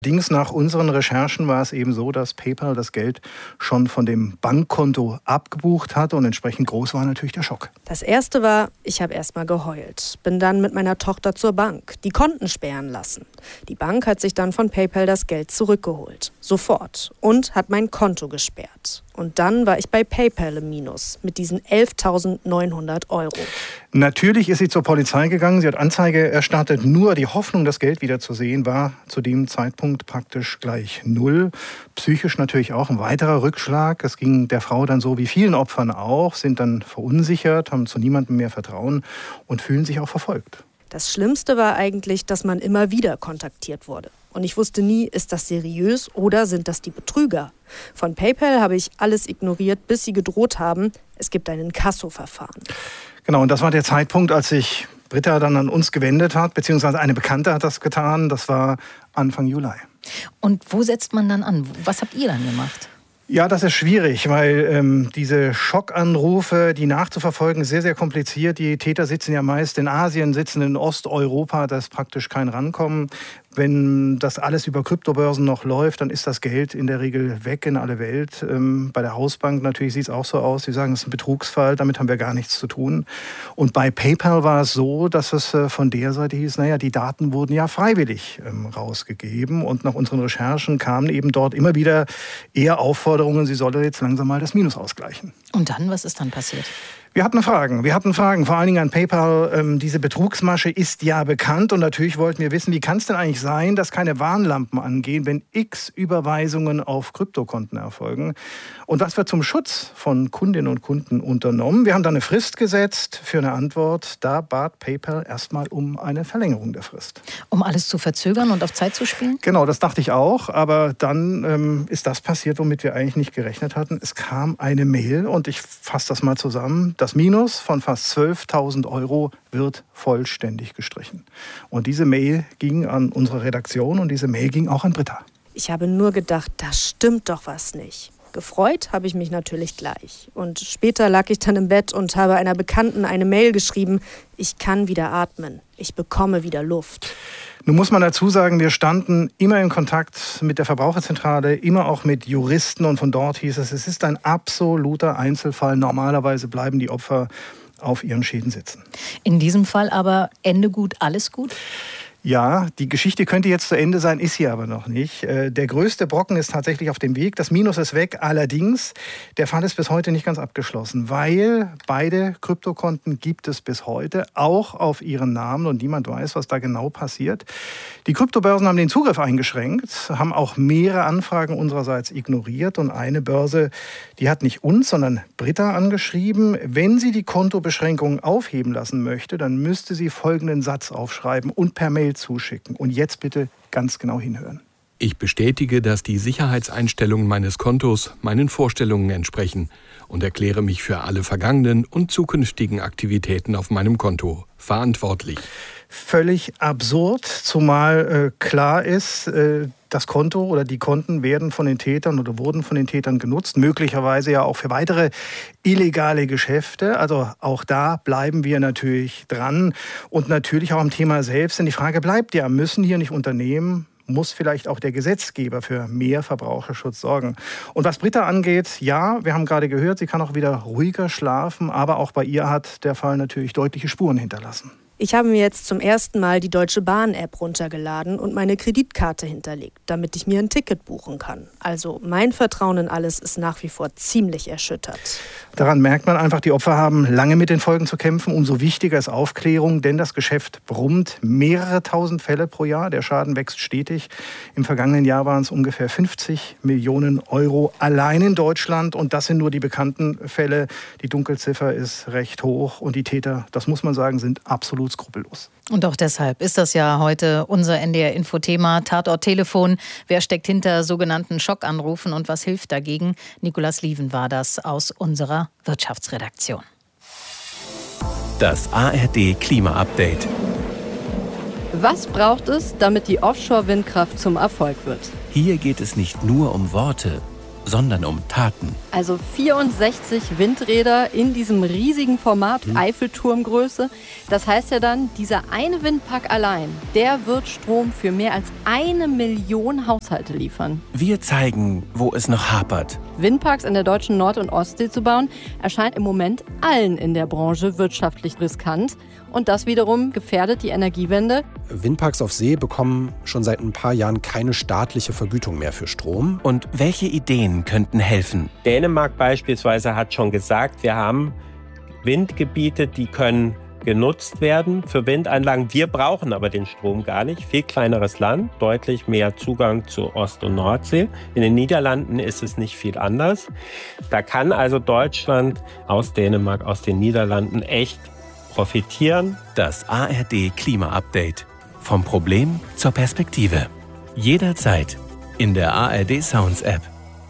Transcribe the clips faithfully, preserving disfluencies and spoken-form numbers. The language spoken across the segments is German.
Allerdings nach unseren Recherchen war es eben so, dass PayPal das Geld schon von dem Bankkonto abgebucht hatte und entsprechend groß war natürlich der Schock. Das Erste war, ich habe erst mal geheult. Bin dann mit meiner Tochter zur Bank, die Konten sperren lassen. Die Bank hat sich dann von PayPal das Geld zurückgeholt. Sofort. Und hat mein Konto gesperrt. Und dann war ich bei PayPal im Minus mit diesen elftausendneunhundert Euro. Natürlich ist sie zur Polizei gegangen, sie hat Anzeige erstattet. Nur die Hoffnung, das Geld wiederzusehen, war zu dem Zeitpunkt praktisch gleich null. Psychisch natürlich auch ein weiterer Rückschlag. Es ging der Frau dann so wie vielen Opfern auch, sind dann verunsichert, haben zu niemandem mehr Vertrauen und fühlen sich auch verfolgt. Das Schlimmste war eigentlich, dass man immer wieder kontaktiert wurde. Und ich wusste nie, ist das seriös oder sind das die Betrüger? Von PayPal habe ich alles ignoriert, bis sie gedroht haben, es gibt ein Inkasso-Verfahren. Genau, und das war der Zeitpunkt, als sich Britta dann an uns gewendet hat, beziehungsweise eine Bekannte hat das getan. Das war Anfang Juli. Und wo setzt man dann an? Was habt ihr dann gemacht? Ja, das ist schwierig, weil ähm, diese Schockanrufe, die nachzuverfolgen, ist sehr, sehr kompliziert. Die Täter sitzen ja meist in Asien, sitzen in Osteuropa, da ist praktisch kein Rankommen. Wenn das alles über Kryptobörsen noch läuft, dann ist das Geld in der Regel weg in alle Welt. Ähm, bei der Hausbank natürlich sieht es auch so aus. Sie sagen, es ist ein Betrugsfall, damit haben wir gar nichts zu tun. Und bei PayPal war es so, dass es äh, von der Seite hieß, naja, die Daten wurden ja freiwillig ähm, rausgegeben. Und nach unseren Recherchen kamen eben dort immer wieder eher Aufforderungen, sie solle jetzt langsam mal das Minus ausgleichen. Und dann, was ist dann passiert? Wir hatten Fragen. Wir hatten Fragen, vor allen Dingen an PayPal. Ähm, diese Betrugsmasche ist ja bekannt und natürlich wollten wir wissen, wie kann es denn eigentlich sein, dass keine Warnlampen angehen, wenn x Überweisungen auf Kryptokonten erfolgen? Und was wird zum Schutz von Kundinnen und Kunden unternommen? Wir haben da eine Frist gesetzt für eine Antwort. Da bat PayPal erstmal um eine Verlängerung der Frist. Um alles zu verzögern und auf Zeit zu spielen? Genau, das dachte ich auch. Aber dann ähm, ist das passiert, womit wir eigentlich nicht gerechnet hatten. Es kam eine Mail und ich fasse das mal zusammen. Das Minus von fast zwölftausend Euro wird vollständig gestrichen. Und diese Mail ging an unsere Redaktion und diese Mail ging auch an Britta. Ich habe nur gedacht, da stimmt doch was nicht. Gefreut habe ich mich natürlich gleich. Und später lag ich dann im Bett und habe einer Bekannten eine Mail geschrieben, ich kann wieder atmen, ich bekomme wieder Luft. Nun muss man dazu sagen, wir standen immer in Kontakt mit der Verbraucherzentrale, immer auch mit Juristen und von dort hieß es, es ist ein absoluter Einzelfall. Normalerweise bleiben die Opfer auf ihren Schäden sitzen. In diesem Fall aber Ende gut, alles gut? Ja, die Geschichte könnte jetzt zu Ende sein, ist sie aber noch nicht. Der größte Brocken ist tatsächlich auf dem Weg. Das Minus ist weg. Allerdings, der Fall ist bis heute nicht ganz abgeschlossen, weil beide Kryptokonten gibt es bis heute, auch auf ihren Namen und niemand weiß, was da genau passiert. Die Kryptobörsen haben den Zugriff eingeschränkt, haben auch mehrere Anfragen unsererseits ignoriert und eine Börse, die hat nicht uns, sondern Britta angeschrieben. Wenn sie die Kontobeschränkungen aufheben lassen möchte, dann müsste sie folgenden Satz aufschreiben und per Mail zuschicken. Und jetzt bitte ganz genau hinhören. Ich bestätige, dass die Sicherheitseinstellungen meines Kontos meinen Vorstellungen entsprechen und erkläre mich für alle vergangenen und zukünftigen Aktivitäten auf meinem Konto verantwortlich. Völlig absurd, zumal äh, klar ist, äh, das Konto oder die Konten werden von den Tätern oder wurden von den Tätern genutzt, möglicherweise ja auch für weitere illegale Geschäfte. Also auch da bleiben wir natürlich dran und natürlich auch am Thema selbst. Denn die Frage bleibt ja, müssen hier nicht Unternehmen, muss vielleicht auch der Gesetzgeber für mehr Verbraucherschutz sorgen. Und was Britta angeht, ja, wir haben gerade gehört, sie kann auch wieder ruhiger schlafen, aber auch bei ihr hat der Fall natürlich deutliche Spuren hinterlassen. Ich habe mir jetzt zum ersten Mal die Deutsche Bahn-App runtergeladen und meine Kreditkarte hinterlegt, damit ich mir ein Ticket buchen kann. Also mein Vertrauen in alles ist nach wie vor ziemlich erschüttert. Daran merkt man einfach, die Opfer haben lange mit den Folgen zu kämpfen. Umso wichtiger ist Aufklärung, denn das Geschäft brummt. Mehrere tausend Fälle pro Jahr. Der Schaden wächst stetig. Im vergangenen Jahr waren es ungefähr fünfzig Millionen Euro allein in Deutschland. Und das sind nur die bekannten Fälle. Die Dunkelziffer ist recht hoch. Und die Täter, das muss man sagen, sind absolut skrupellos. Und auch deshalb ist das ja heute unser N D R-Info-Thema Tatort-Telefon. Wer steckt hinter sogenannten Schockanrufen und was hilft dagegen? Nikolas Lieven war das aus unserer Wirtschaftsredaktion. Das A R D-Klima-Update. Was braucht es, damit die Offshore-Windkraft zum Erfolg wird? Hier geht es nicht nur um Worte. sondern um Taten. Also vierundsechzig Windräder in diesem riesigen Format, mhm. Eiffelturmgröße. Das heißt ja dann, dieser eine Windpark allein, der wird Strom für mehr als eine Million Haushalte liefern. Wir zeigen, wo es noch hapert. Windparks in der deutschen Nord- und Ostsee zu bauen, erscheint im Moment allen in der Branche wirtschaftlich riskant. Und das wiederum gefährdet die Energiewende. Windparks auf See bekommen schon seit ein paar Jahren keine staatliche Vergütung mehr für Strom. Und welche Ideen könnten helfen? Dänemark beispielsweise hat schon gesagt, wir haben Windgebiete, die können genutzt werden für Windanlagen. Wir brauchen aber den Strom gar nicht. Viel kleineres Land, deutlich mehr Zugang zu Ost- und Nordsee. In den Niederlanden ist es nicht viel anders. Da kann also Deutschland aus Dänemark, aus den Niederlanden echt profitieren. Das A R D Klima-Update. Vom Problem zur Perspektive. Jederzeit in der A R D Sounds App.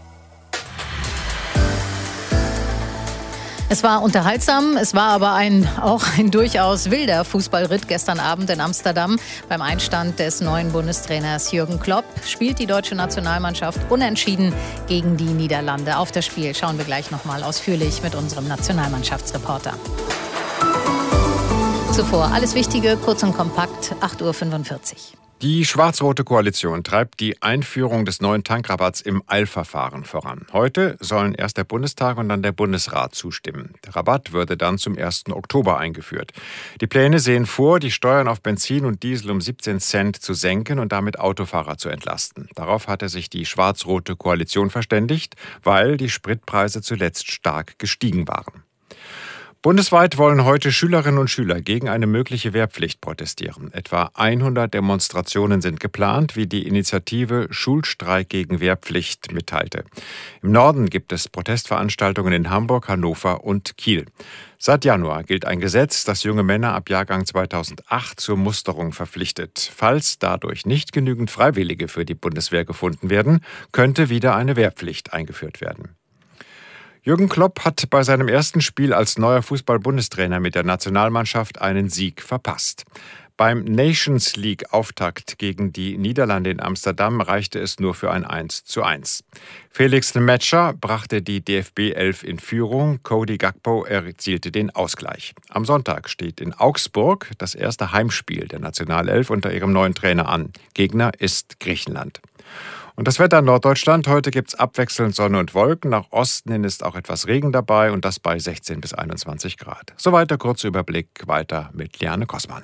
Es war unterhaltsam, es war aber ein, auch ein durchaus wilder Fußballritt gestern Abend in Amsterdam. Beim Einstand des neuen Bundestrainers Jürgen Klopp spielt die deutsche Nationalmannschaft unentschieden gegen die Niederlande. Auf das Spiel schauen wir gleich noch mal ausführlich mit unserem Nationalmannschaftsreporter. Zuvor alles Wichtige, kurz und kompakt, acht Uhr fünfundvierzig. Die schwarz-rote Koalition treibt die Einführung des neuen Tankrabatts im Eilverfahren voran. Heute sollen erst der Bundestag und dann der Bundesrat zustimmen. Der Rabatt würde dann zum ersten Oktober eingeführt. Die Pläne sehen vor, die Steuern auf Benzin und Diesel um siebzehn Cent zu senken und damit Autofahrer zu entlasten. Darauf hatte sich die schwarz-rote Koalition verständigt, weil die Spritpreise zuletzt stark gestiegen waren. Bundesweit wollen heute Schülerinnen und Schüler gegen eine mögliche Wehrpflicht protestieren. Etwa hundert Demonstrationen sind geplant, wie die Initiative Schulstreik gegen Wehrpflicht mitteilte. Im Norden gibt es Protestveranstaltungen in Hamburg, Hannover und Kiel. Seit Januar gilt ein Gesetz, das junge Männer ab Jahrgang zweitausendacht zur Musterung verpflichtet. Falls dadurch nicht genügend Freiwillige für die Bundeswehr gefunden werden, könnte wieder eine Wehrpflicht eingeführt werden. Jürgen Klopp hat bei seinem ersten Spiel als neuer Fußball-Bundestrainer mit der Nationalmannschaft einen Sieg verpasst. Beim Nations League-Auftakt gegen die Niederlande in Amsterdam reichte es nur für ein eins zu eins. Felix Nmecha brachte die D F B elf in Führung, Cody Gakpo erzielte den Ausgleich. Am Sonntag steht in Augsburg das erste Heimspiel der Nationalelf unter ihrem neuen Trainer an. Gegner ist Griechenland. Und das Wetter in Norddeutschland. Heute gibt es abwechselnd Sonne und Wolken. Nach Osten hin ist auch etwas Regen dabei und das bei sechzehn bis einundzwanzig Grad. Soweit der kurze Überblick. Weiter mit Liane Kossmann.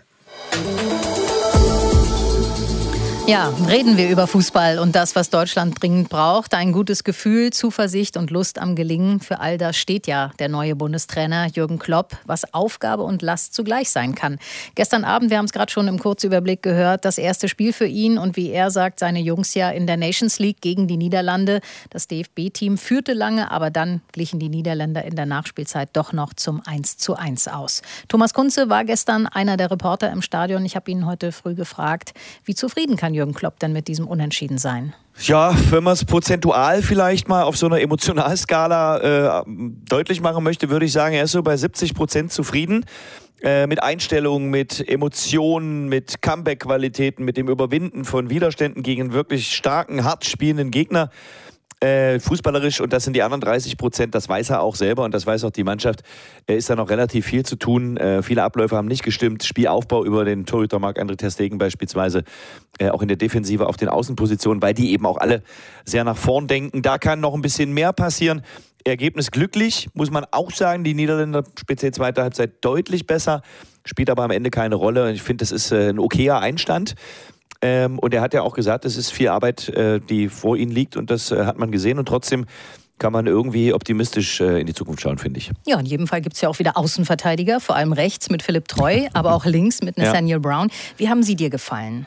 Ja, reden wir über Fußball und das, was Deutschland dringend braucht. Ein gutes Gefühl, Zuversicht und Lust am Gelingen. Für all das steht ja der neue Bundestrainer Jürgen Klopp, was Aufgabe und Last zugleich sein kann. Gestern Abend, wir haben es gerade schon im Kurzüberblick gehört, das erste Spiel für ihn und wie er sagt, seine Jungs ja in der Nations League gegen die Niederlande. Das D F B-Team führte lange, aber dann glichen die Niederländer in der Nachspielzeit doch noch zum eins zu eins aus. Thomas Kunze war gestern einer der Reporter im Stadion. Ich habe ihn heute früh gefragt, wie zufrieden kann Jürgen Klopp denn mit diesem Unentschieden sein? Ja, wenn man es prozentual vielleicht mal auf so einer Emotionalskala äh, deutlich machen möchte, würde ich sagen, er ist so bei siebzig Prozent zufrieden. Äh, mit Einstellungen, mit Emotionen, mit Comeback-Qualitäten, mit dem Überwinden von Widerständen gegen wirklich starken, hart spielenden Gegner. Äh, fußballerisch, und das sind die anderen dreißig Prozent, das weiß er auch selber und das weiß auch die Mannschaft, äh, ist da noch relativ viel zu tun. Äh, viele Abläufe haben nicht gestimmt. Spielaufbau über den Torhüter Marc-André ter Stegen beispielsweise, äh, auch in der Defensive auf den Außenpositionen, weil die eben auch alle sehr nach vorn denken. Da kann noch ein bisschen mehr passieren. Ergebnis glücklich, muss man auch sagen. Die Niederländer, speziell zweite Halbzeit, deutlich besser, spielt aber am Ende keine Rolle. Ich finde, das ist äh, ein okayer Einstand. Ähm, und er hat ja auch gesagt, es ist viel Arbeit, äh, die vor ihnen liegt und das äh, hat man gesehen und trotzdem kann man irgendwie optimistisch äh, in die Zukunft schauen, finde ich. Ja, in jedem Fall gibt es ja auch wieder Außenverteidiger, vor allem rechts mit Philipp Treu, aber auch links mit Nathaniel ja. Brown. Wie haben sie dir gefallen?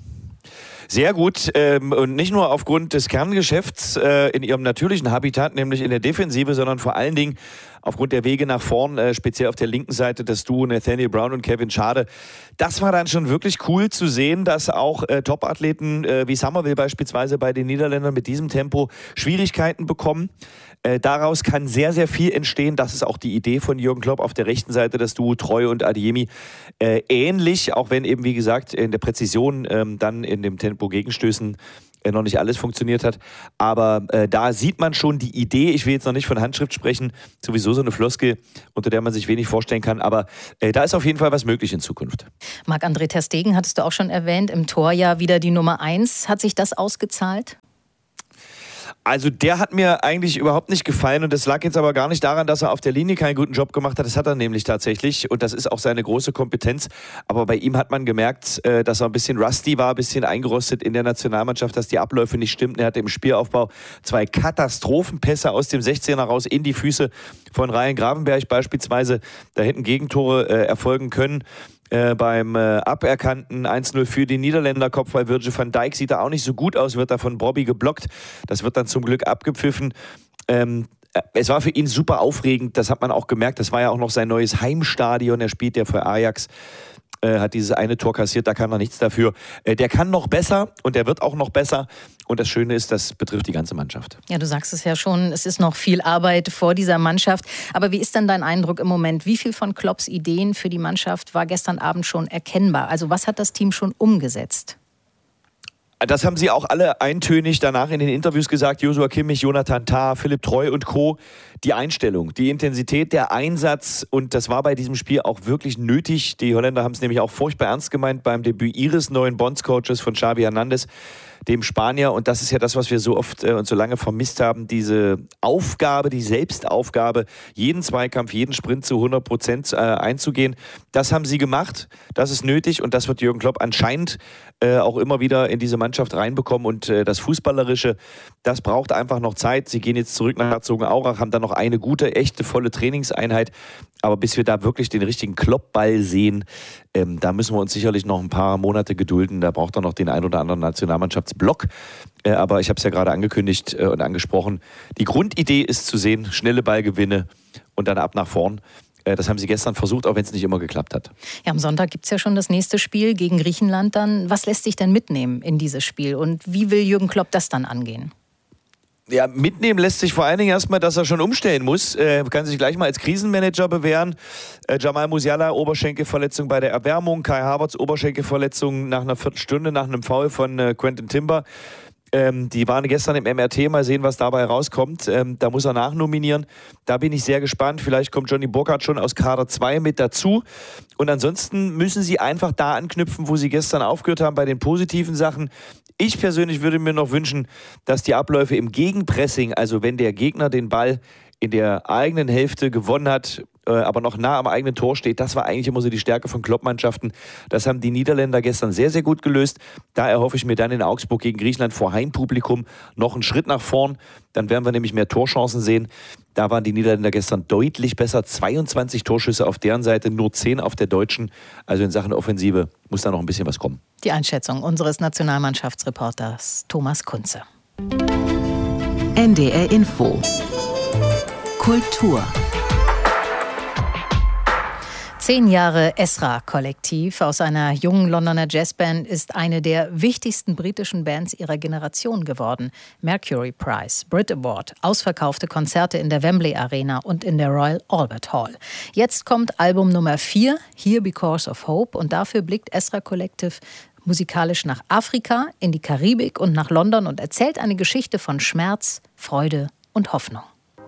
Sehr gut ähm, und nicht nur aufgrund des Kerngeschäfts äh, in ihrem natürlichen Habitat, nämlich in der Defensive, sondern vor allen Dingen aufgrund der Wege nach vorn, äh, speziell auf der linken Seite, das Duo Nathaniel Brown und Kevin Schade. Das war dann schon wirklich cool zu sehen, dass auch äh, Top-Athleten äh, wie Summerville beispielsweise bei den Niederländern mit diesem Tempo Schwierigkeiten bekommen. Äh, daraus kann sehr, sehr viel entstehen. Das ist auch die Idee von Jürgen Klopp. Auf der rechten Seite das Duo Treu und Adeyemi äh, ähnlich, auch wenn eben, wie gesagt, in der Präzision ähm, dann in dem Tempo Gegenstößen äh, noch nicht alles funktioniert hat. Aber äh, da sieht man schon die Idee, ich will jetzt noch nicht von Handschrift sprechen, sowieso so eine Floskel, unter der man sich wenig vorstellen kann, aber äh, da ist auf jeden Fall was möglich in Zukunft. Marc-André ter Stegen hattest du auch schon erwähnt, im Tor ja wieder die Nummer eins. Hat sich das ausgezahlt? Also der hat mir eigentlich überhaupt nicht gefallen und das lag jetzt aber gar nicht daran, dass er auf der Linie keinen guten Job gemacht hat. Das hat er nämlich tatsächlich und das ist auch seine große Kompetenz. Aber bei ihm hat man gemerkt, dass er ein bisschen rusty war, ein bisschen eingerostet in der Nationalmannschaft, dass die Abläufe nicht stimmten. Er hatte im Spielaufbau zwei Katastrophenpässe aus dem sechzehner raus in die Füße von Ryan Gravenberch beispielsweise. Da hätten Gegentore äh, erfolgen können. Äh, beim äh, aberkannten eins null für die Niederländer Kopfball Virgil van Dijk sieht er auch nicht so gut aus, wird da von Bobby geblockt. Das wird dann zum Glück abgepfiffen. Ähm, es war für ihn super aufregend, das hat man auch gemerkt. Das war ja auch noch sein neues Heimstadion. Er spielt ja für Ajax. Hat dieses eine Tor kassiert, da kann er nichts dafür. Der kann noch besser und der wird auch noch besser. Und das Schöne ist, das betrifft die ganze Mannschaft. Ja, du sagst es ja schon, es ist noch viel Arbeit vor dieser Mannschaft. Aber wie ist denn dein Eindruck im Moment? Wie viel von Klopps Ideen für die Mannschaft war gestern Abend schon erkennbar? Also was hat das Team schon umgesetzt? Das haben sie auch alle eintönig danach in den Interviews gesagt. Joshua Kimmich, Jonathan Tah, Philipp Treu und Co. Die Einstellung, die Intensität, der Einsatz und das war bei diesem Spiel auch wirklich nötig. Die Holländer haben es nämlich auch furchtbar ernst gemeint beim Debüt ihres neuen Bondscoaches von Xavi Hernandez, dem Spanier. Und das ist ja das, was wir so oft äh, und so lange vermisst haben. Diese Aufgabe, die Selbstaufgabe, jeden Zweikampf, jeden Sprint zu hundert Prozent äh, einzugehen. Das haben sie gemacht. Das ist nötig und das wird Jürgen Klopp anscheinend äh, auch immer wieder in diese Mannschaft reinbekommen. Und äh, das Fußballerische, das braucht einfach noch Zeit. Sie gehen jetzt zurück nach Herzogenaurach, haben dann noch eine gute, echte, volle Trainingseinheit. Aber bis wir da wirklich den richtigen Klopp-Ball sehen, ähm, da müssen wir uns sicherlich noch ein paar Monate gedulden. Da braucht er noch den ein oder anderen Nationalmannschaftsblock. Äh, aber ich habe es ja gerade angekündigt äh, und angesprochen. Die Grundidee ist zu sehen, schnelle Ballgewinne und dann ab nach vorn. Äh, das haben sie gestern versucht, auch wenn es nicht immer geklappt hat. Ja, am Sonntag gibt es ja schon das nächste Spiel gegen Griechenland dann. Was lässt sich denn mitnehmen in dieses Spiel? Und wie will Jürgen Klopp das dann angehen? Ja, mitnehmen lässt sich vor allen Dingen erstmal, dass er schon umstellen muss. Äh, kann sich gleich mal als Krisenmanager bewähren. Äh, Jamal Musiala, Oberschenkelverletzung bei der Erwärmung. Kai Havertz, Oberschenkelverletzung nach einer Viertelstunde, nach einem Foul von äh, Quentin Timber. Ähm, die waren gestern im M R T, mal sehen, was dabei rauskommt. Ähm, da muss er nachnominieren. Da bin ich sehr gespannt. Vielleicht kommt Johnny Burkhardt schon aus Kader zwei mit dazu. Und ansonsten müssen sie einfach da anknüpfen, wo sie gestern aufgehört haben, bei den positiven Sachen. Ich persönlich würde mir noch wünschen, dass die Abläufe im Gegenpressing, also wenn der Gegner den Ball in der eigenen Hälfte gewonnen hat, äh, aber noch nah am eigenen Tor steht, das war eigentlich immer so die Stärke von Klopp-Mannschaften. Das haben die Niederländer gestern sehr, sehr gut gelöst. Da erhoffe ich mir dann in Augsburg gegen Griechenland vor Heimpublikum noch einen Schritt nach vorn. Dann werden wir nämlich mehr Torchancen sehen. Da waren die Niederländer gestern deutlich besser. zweiundzwanzig Torschüsse auf deren Seite, nur zehn auf der deutschen. Also in Sachen Offensive muss da noch ein bisschen was kommen. Die Einschätzung unseres Nationalmannschaftsreporters Thomas Kunze. N D R Info. Kultur. Zehn Jahre Esra-Kollektiv aus einer jungen Londoner Jazzband ist eine der wichtigsten britischen Bands ihrer Generation geworden. Mercury Prize, Brit Award, ausverkaufte Konzerte in der Wembley Arena und in der Royal Albert Hall. Jetzt kommt Album Nummer vier, Here Because of Hope, und dafür blickt Esra Collective musikalisch nach Afrika, in die Karibik und nach London und erzählt eine Geschichte von Schmerz, Freude und Hoffnung.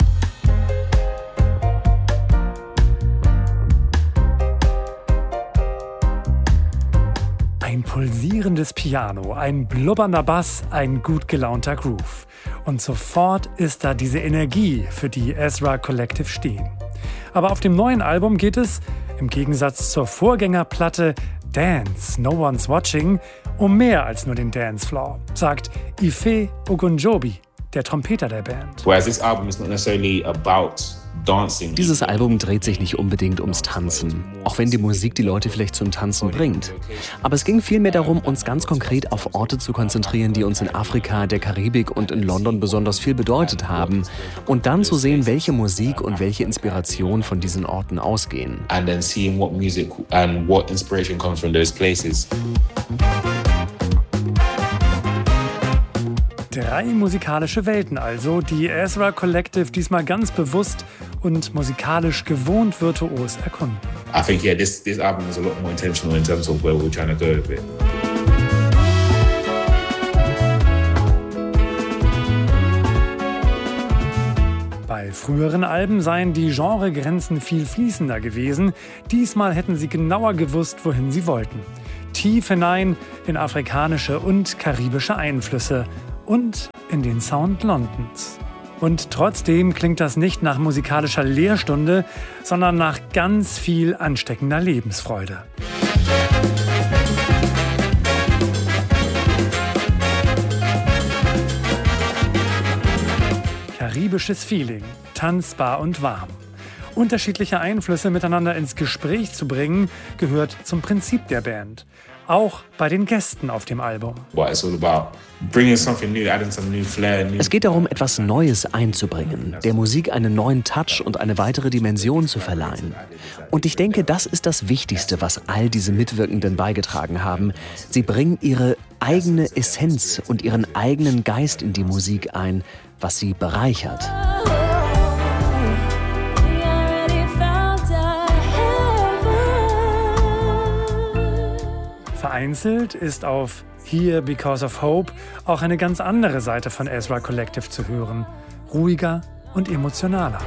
Ein pulsierendes Piano, ein blubbernder Bass, ein gut gelaunter Groove. Und sofort ist da diese Energie, für die Esra Collective stehen. Aber auf dem neuen Album geht es, im Gegensatz zur Vorgängerplatte Dance, No One's Watching, um mehr als nur den Dancefloor, sagt Ife Ogunjobi, der Trompeter der Band. Whereas this album is not necessarily about dancing. Dieses Album dreht sich nicht unbedingt ums Tanzen, auch wenn die Musik die Leute vielleicht zum Tanzen bringt. Aber es ging vielmehr darum, uns ganz konkret auf Orte zu konzentrieren, die uns in Afrika, der Karibik und in London besonders viel bedeutet haben. Und dann zu sehen, welche Musik und welche Inspiration von diesen Orten ausgehen. And then seeing what music and what inspiration comes from those places. Drei musikalische Welten also, die Esra Collective diesmal ganz bewusst und musikalisch gewohnt virtuos erkunden. I think yeah, this this album is a lot more intentional in terms of where we're trying to go with it. früheren Alben seien die Genregrenzen viel fließender gewesen. Diesmal hätten sie genauer gewusst, wohin sie wollten. Tief hinein in afrikanische und karibische Einflüsse und in den Sound Londons. Und trotzdem klingt das nicht nach musikalischer Lehrstunde, sondern nach ganz viel ansteckender Lebensfreude. Karibisches Feeling, tanzbar und warm. Unterschiedliche Einflüsse miteinander ins Gespräch zu bringen, gehört zum Prinzip der Band. Auch bei den Gästen auf dem Album. Es geht darum, etwas Neues einzubringen, der Musik einen neuen Touch und eine weitere Dimension zu verleihen. Und ich denke, das ist das Wichtigste, was all diese Mitwirkenden beigetragen haben. Sie bringen ihre eigene Essenz und ihren eigenen Geist in die Musik ein, was sie bereichert. Vereinzelt ist auf Here Because of Hope auch eine ganz andere Seite von Ezra Collective zu hören. Ruhiger und emotionaler.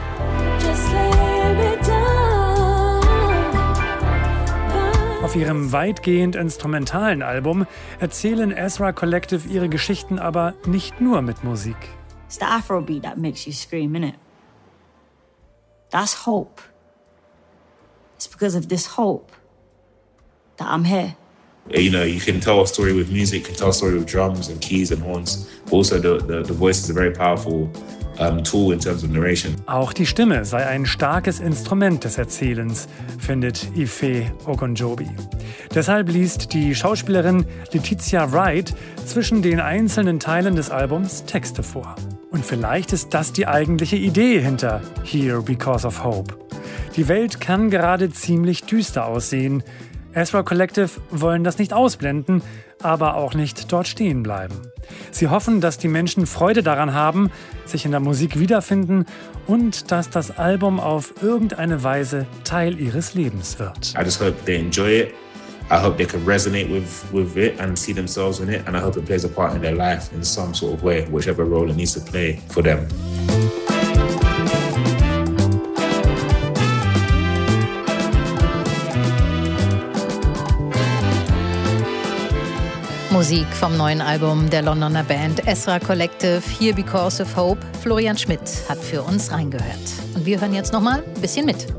Auf ihrem weitgehend instrumentalen Album erzählen Ezra Collective ihre Geschichten aber nicht nur mit Musik. It's the Afrobeat that makes you scream, innit? That's hope. It's because of this hope that I'm here. You know, you can tell a story with music, you can tell a story with drums and keys and horns. Also, the, the, the voice is a very powerful um, tool in terms of narration. Auch die Stimme sei ein starkes Instrument des Erzählens, findet Ife Ogunjobi. Deshalb liest die Schauspielerin Letitia Wright zwischen den einzelnen Teilen des Albums Texte vor. Und vielleicht ist das die eigentliche Idee hinter Here Because of Hope. Die Welt kann gerade ziemlich düster aussehen. Ezra Collective wollen das nicht ausblenden, aber auch nicht dort stehen bleiben. Sie hoffen, dass die Menschen Freude daran haben, sich in der Musik wiederfinden und dass das Album auf irgendeine Weise Teil ihres Lebens wird. I just hope they enjoy it. I hope they can resonate with, with it and see themselves in it. And I hope it plays a part in their life in some sort of way, whichever role it needs to play for them. Musik vom neuen Album der Londoner Band Ezra Collective, Here Because of Hope. Florian Schmidt hat für uns reingehört. Und wir hören jetzt noch mal ein bisschen mit.